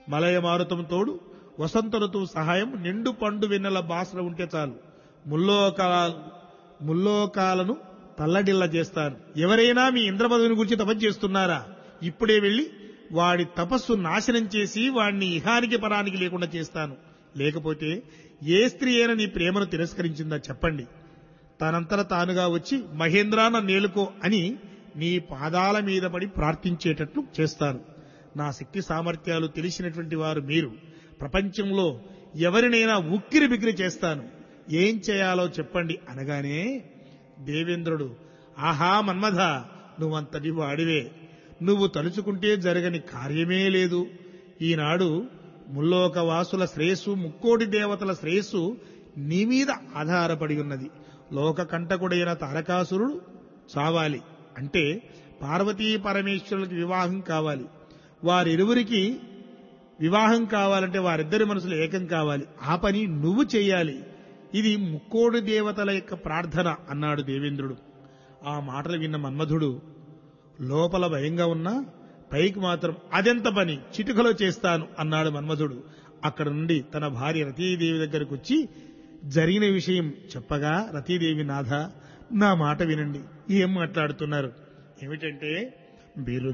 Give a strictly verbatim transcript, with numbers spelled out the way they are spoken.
మలయ మారుతం తోడు వసంత ఋతువు సహాయం నిండు పండు వెన్నెల బాసన ఉంటే చాలు ముల్లోకాలు ముల్లోకాలను తల్లడిల్ల చేస్తాను. ఎవరైనా మీ ఇంద్రపదవిని గురించి తపస్సు చేస్తున్నారా? ఇప్పుడే వెళ్లి వాడి తపస్సు నాశనం చేసి వాడిని ఇహానికి పరానికి లేకుండా చేస్తాను. లేకపోతే ఏ స్త్రీ అయినా నీ ప్రేమను తిరస్కరించిందా చెప్పండి. తనంతట తానుగా వచ్చి మహేంద్ర నన్ను నేలుకో అని నీ పాదాల మీద పడి ప్రార్థించేటట్లు చేస్తాను. నా శక్తి సామర్థ్యాలు తెలిసినటువంటి వారు మీరు. ప్రపంచంలో ఎవరినైనా ఉక్కిరి బిక్కిరి చేస్తాను. ఏం చేయాలో చెప్పండి అనగానే దేవేంద్రుడు, ఆహా మన్మథ, నువ్వంతటి వాడివే. నువ్వు తలుచుకుంటే జరగని కార్యమే లేదు. ఈనాడు ముల్లోకవాసుల శ్రేయస్సు, ముక్కోటి దేవతల శ్రేయస్సు నీ మీద ఆధారపడి ఉన్నది. లోక కంటకుడైన తారకాసురుడు చావాలి అంటే పార్వతీ పరమేశ్వరులకి వివాహం కావాలి. వారిరువురికి వివాహం కావాలంటే వారిద్దరి మనసులు ఏకం కావాలి. ఆ పని నువ్వు చెయ్యాలి. ఇది ముక్కోడి దేవతల యొక్క ప్రార్థన అన్నాడు దేవేంద్రుడు. ఆ మాటలు విన్న మన్మధుడు లోపల భయంగా ఉన్నా పైకి మాత్రం అదెంత పని, చిటికలో చేస్తాను అన్నాడు మన్మధుడు. అక్కడ నుండి తన భార్య రతీదేవి దగ్గరకు వచ్చి జరిగిన విషయం చెప్పగా, రతీదేవి, నాథ నా మాట వినండి. ఏం మాట్లాడుతున్నారు? ఏమిటంటే,